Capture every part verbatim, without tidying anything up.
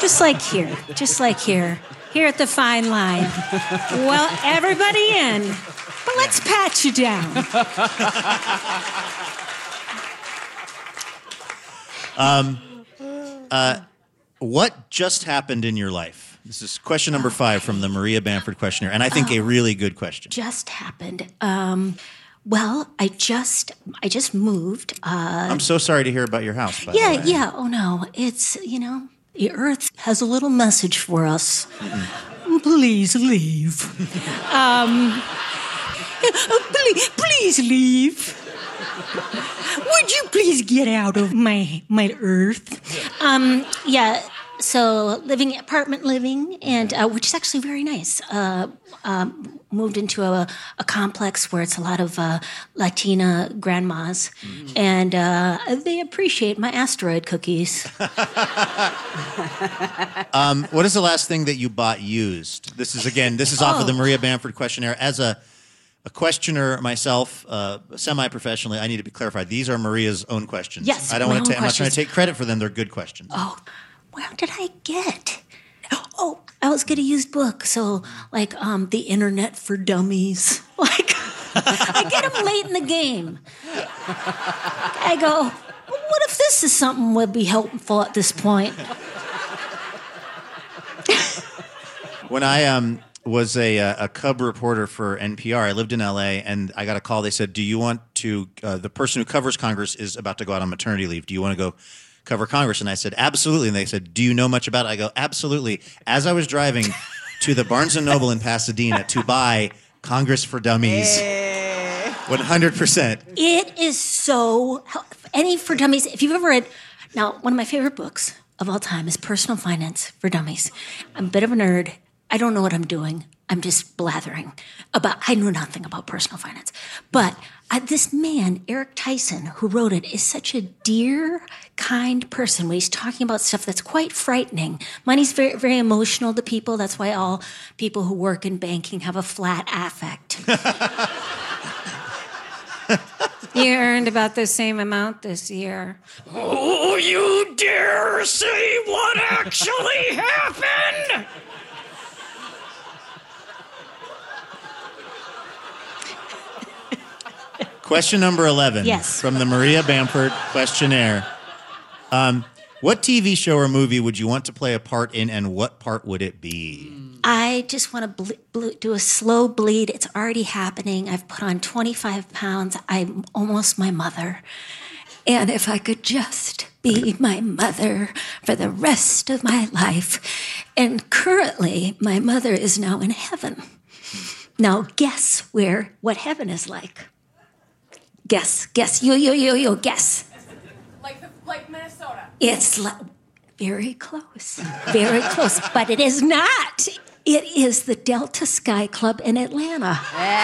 Just like here, just like here, here at the Fine Line. Well, everybody in, but let's pat you down. um, uh, what just happened in your life? This is question number five from the Maria Bamford questionnaire, and I think oh, a really good question. Just happened. Um, well, I just, I just moved. Uh, I'm so sorry to hear about your house. By yeah, the way. yeah. Oh no, it's you know. The Earth has a little message for us. Mm-hmm. Please leave. um, please, please leave. Would you please get out of my my Earth? Um, yeah. So living apartment living, and uh, which is actually very nice. Uh, um, moved into a, a complex where it's a lot of uh, Latina grandmas, mm-hmm. and uh, they appreciate my asteroid cookies. um, what is the last thing that you bought used? This is again. This is off oh. of the Maria Bamford questionnaire. As a a questioner myself, uh, semi-professionally, I need to be clarified. These are Maria's own questions. Yes, I don't my want to. own I'm not trying to take credit for them. They're good questions. Oh. Where did I get? Oh, I was going to use books. So, like, um, The Internet for Dummies. Like, I get them late in the game. I go, well, what if this is something would be helpful at this point? When I um, was a, a cub reporter for N P R, I lived in L A, and I got a call. They said, do you want to, uh, the person who covers Congress is about to go out on maternity leave. Do you want to go cover Congress? And I said, absolutely. And they said, do you know much about it? I go, absolutely. As I was driving to the Barnes and Noble in Pasadena to buy Congress for Dummies, hey. one hundred percent. It is so, any for Dummies, if you've ever read, now, one of my favorite books of all time is Personal Finance for Dummies. I'm a bit of a nerd. I don't know what I'm doing. I'm just blathering about, I know nothing about personal finance. But I, this man, Eric Tyson, who wrote it, is such a dear, kind person when he's talking about stuff that's quite frightening. Money's very, very emotional to people. That's why all people who work in banking have a flat affect. You earned about the same amount this year. Oh, you dare say what actually happened? Question number eleven. Yes. From the Maria Bamford questionnaire. Um, what T V show or movie would you want to play a part in, and what part would it be? I just want to ble- ble- do a slow bleed. It's already happening. I've put on twenty-five pounds. I'm almost my mother. And if I could just be my mother for the rest of my life. And currently, my mother is now in heaven. Now, guess where, what heaven is like. Guess, guess, yo, yo, yo, yo, guess. Like, the, like Minnesota. It's like, very close, very close, but it is not. It is the Delta Sky Club in Atlanta.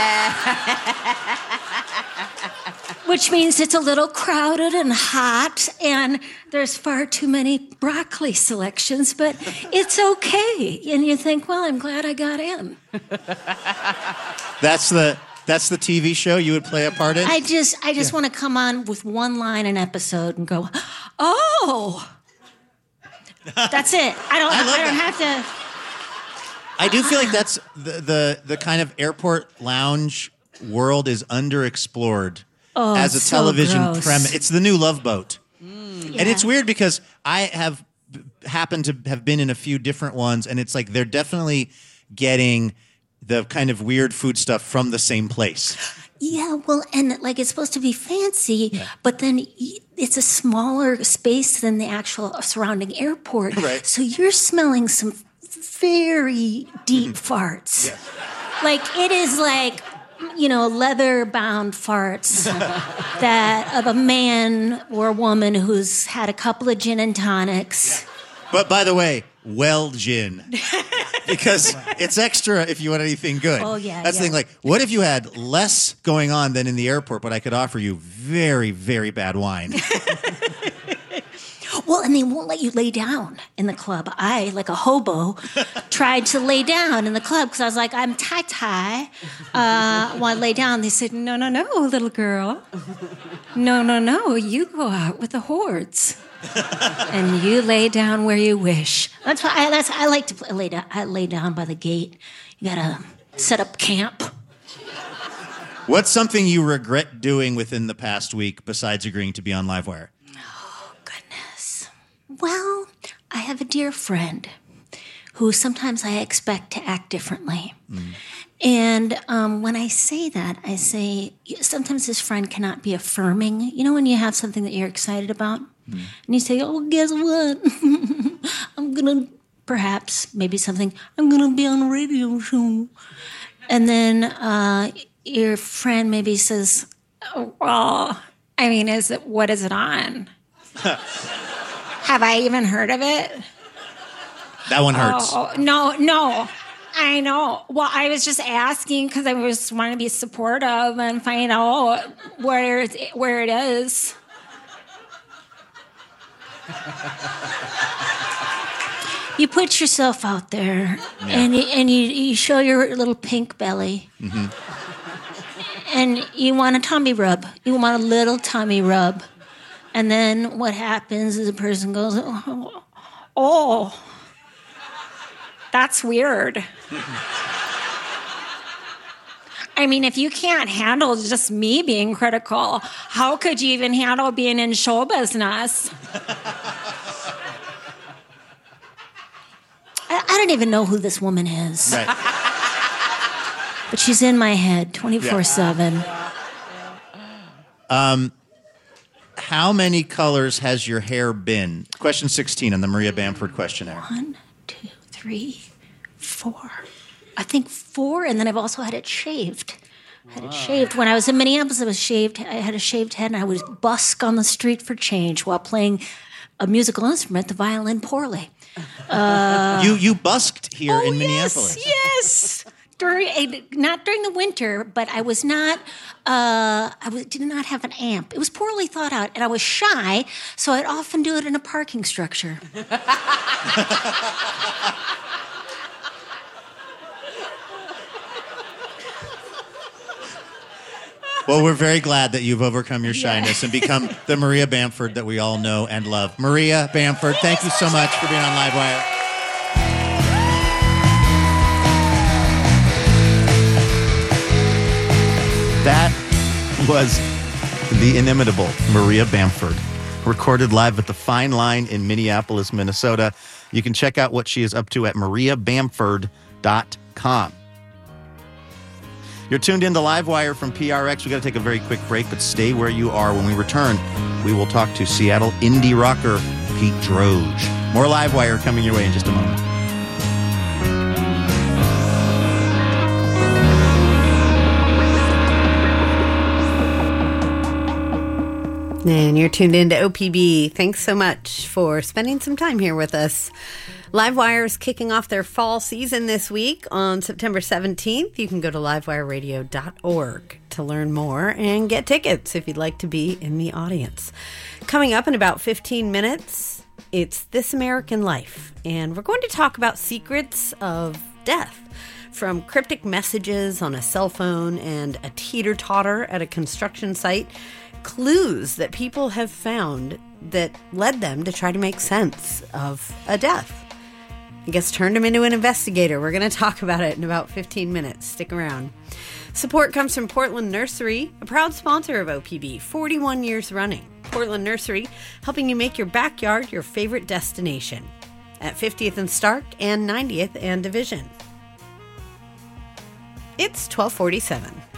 Which means it's a little crowded and hot, and there's far too many broccoli selections, but it's okay. And you think, well, I'm glad I got in. That's the... That's the T V show you would play a part in? I just I just yeah. want to come on with one line an episode and go, oh. That's it. I don't I, I don't that. have to. I do feel like that's the, the, the kind of airport lounge world is underexplored oh, as a so television gross. premise. It's the new Love Boat. Mm. Yeah. And it's weird because I have happened to have been in a few different ones, and it's like they're definitely getting the kind of weird food stuff from the same place. Yeah, well, and like it's supposed to be fancy, yeah. but then it's a smaller space than the actual surrounding airport. Right. So you're smelling some very deep farts. Yeah. Like it is like, you know, leather-bound farts that of a man or a woman who's had a couple of gin and tonics. Yeah. But by the way, well gin. Because it's extra if you want anything good. Oh, yeah, That's yeah. the thing. Like, what if you had less going on than in the airport, but I could offer you very, very bad wine? Well, and they won't let you lay down in the club. I, like a hobo, tried to lay down in the club because I was like, I'm tie-tie. Uh, I want to lay down. They said, no, no, no, little girl. No, no, no, you go out with the hordes. and you lay down where you wish. That's why I, that's, I like to play, lay down. I lay down by the gate. You gotta set up camp. What's something you regret doing within the past week besides agreeing to be on Livewire? Oh, goodness. Well, I have a dear friend who sometimes I expect to act differently. Mm. And um, when I say that, I say sometimes this friend cannot be affirming. You know when you have something that you're excited about? Mm. And you say, oh, guess what? I'm going to, perhaps, maybe something, I'm going to be on a radio show. And then uh, your friend maybe says, oh, well, I mean, is it, what is it on? Have I even heard of it? That one hurts. Oh, no, no. I know. Well, I was just asking because I just want to be supportive and find out where it, where it is. You put yourself out there, yeah. and you, and you, you show your little pink belly, mm-hmm. and you want a tummy rub. You want a little tummy rub, and then what happens is the person goes, "Oh, oh that's weird." I mean, if you can't handle just me being critical, how could you even handle being in show business? I, I don't even know who this woman is. Right. But she's in my head twenty-four seven. Um, how many colors has your hair been? Question sixteen on the Maria Bamford questionnaire. One, two, three, four. I think four, and then I've also had it shaved. I had it shaved. When I was in Minneapolis, I was shaved. I had a shaved head, and I would busk on the street for change while playing a musical instrument, the violin, poorly. Uh, you you busked here oh, in Minneapolis. Yes, yes. During a, not during the winter, but I was not. Uh, I was, did not have an amp. It was poorly thought out, and I was shy, so I'd often do it in a parking structure. Well, we're very glad that you've overcome your shyness yeah. and become the Maria Bamford that we all know and love. Maria Bamford, thank you so much for being on Livewire. That was the inimitable Maria Bamford, recorded live at the Fine Line in Minneapolis, Minnesota. You can check out what she is up to at maria bamford dot com. You're tuned in to Livewire from P R X. We've got to take a very quick break, but stay where you are. When we return, we will talk to Seattle indie rocker Pete Droge. More Livewire coming your way in just a moment. And you're tuned in to O P B. Thanks so much for spending some time here with us. Livewire is kicking off their fall season this week on September seventeenth. You can go to livewire radio dot org to learn more and get tickets if you'd like to be in the audience. Coming up in about fifteen minutes, it's This American Life, and we're going to talk about secrets of death. From cryptic messages on a cell phone and a teeter-totter at a construction site, clues that people have found that led them to try to make sense of a death. I guess turned him into an investigator. We're going to talk about it in about fifteen minutes. Stick around. Support comes from Portland Nursery, a proud sponsor of O P B, forty-one years running. Portland Nursery, helping you make your backyard your favorite destination at fiftieth and Stark and ninetieth and Division. It's twelve forty-seven.